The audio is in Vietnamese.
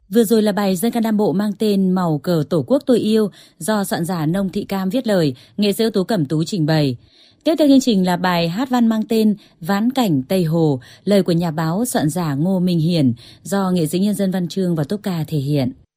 Vừa rồi là bài dân ca Nam Bộ mang tên Màu cờ Tổ quốc tôi yêu do soạn giả Nông Thị Cam viết lời, nghệ sĩ ưu tú Cẩm Tú trình bày. Tiếp theo chương trình là bài hát văn mang tên Ván cảnh Tây Hồ, lời của nhà báo soạn giả Ngô Minh Hiển do nghệ sĩ nhân dân Văn Chương và Tốp Ca thể hiện.